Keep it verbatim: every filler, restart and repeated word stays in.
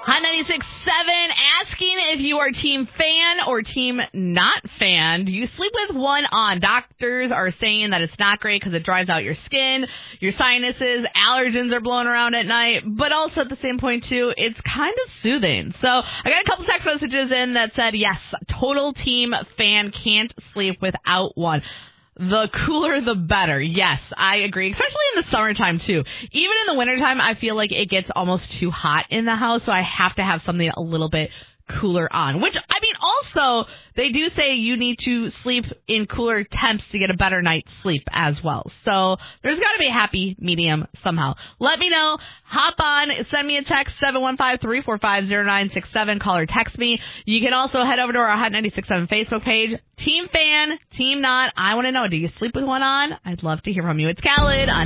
Hot ninety-six point seven asking if you are team fan or team not fan. Do you sleep with one on? Doctors are saying that it's not great because it dries out your skin, your sinuses, allergens are blowing around at night, but also at the same point, too, it's kind of soothing. So I got a couple text messages in that said, yes, total team fan, can't sleep without one. The cooler, the better. Yes, I agree, especially in the summertime, too. Even in the wintertime, I feel like it gets almost too hot in the house, so I have to have something a little bit cooler on. Which, I mean, also, they do say you need to sleep in cooler temps to get a better night's sleep as well. So there's got to be a happy medium somehow. Let me know. Hop on. Send me a text, seven one five, three four five, zero nine six seven. Call or text me. You can also head over to our Hot ninety-six point seven Facebook page. Team fan, team not. I want to know, do you sleep with one on? I'd love to hear from you. It's Khaled on